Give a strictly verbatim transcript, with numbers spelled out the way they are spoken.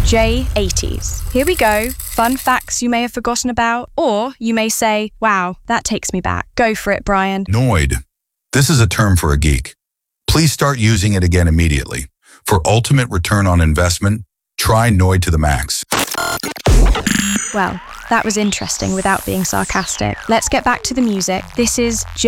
J eighties. Here we go. Fun facts you may have forgotten about, or you may say, wow, that takes me back. Go for it, Brian. Noid. This is a term for a geek. Please start using it again immediately. For ultimate return on investment, try Noid to the max. Well, that was interesting without being sarcastic. Let's get back to the music. This is J